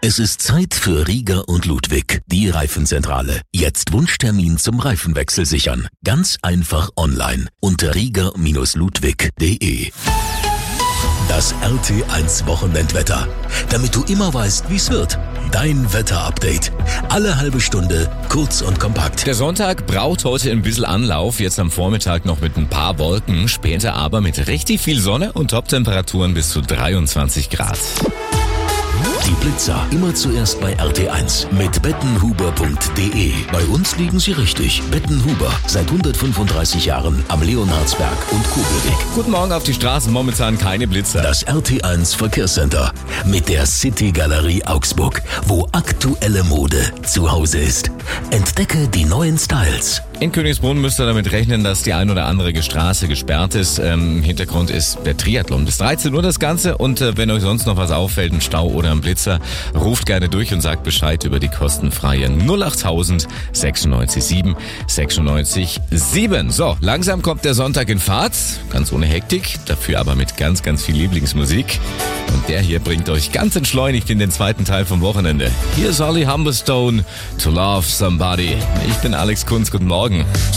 Es ist Zeit für Rieger und Ludwig, die Reifenzentrale. Jetzt Wunschtermin zum Reifenwechsel sichern. Ganz einfach online unter rieger-ludwig.de. Das RT1 Wochenendwetter. Damit du immer weißt, wie's wird. Dein Wetterupdate. Alle halbe Stunde, kurz und kompakt. Der Sonntag braucht heute ein bisschen Anlauf. Jetzt am Vormittag noch mit ein paar Wolken, später aber mit richtig viel Sonne und Toptemperaturen bis zu 23 Grad. Die Blitzer immer zuerst bei RT1 mit bettenhuber.de. Bei uns liegen sie richtig. Bettenhuber, seit 135 Jahren am Leonhardsberg und Kugelweg. Guten Morgen auf die Straßen, momentan keine Blitzer. Das RT1 Verkehrscenter mit der City Galerie Augsburg, wo aktuelle Mode zu Hause ist. Entdecke die neuen Styles. In Königsbrunn müsst ihr damit rechnen, dass die ein oder andere Straße gesperrt ist. Hintergrund ist der Triathlon. Bis 13 Uhr das Ganze und wenn euch sonst noch was auffällt, ein Stau oder ein Blitzer, ruft gerne durch und sagt Bescheid über die kostenfreie 08000 96 7 96 7. So, langsam kommt der Sonntag in Fahrt, ganz ohne Hektik, dafür aber mit ganz, ganz viel Lieblingsmusik. Und der hier bringt euch ganz entschleunigt in den zweiten Teil vom Wochenende. Hier ist Holly Humberstone, To Love Somebody. Ich bin Alex Kunz, guten Morgen.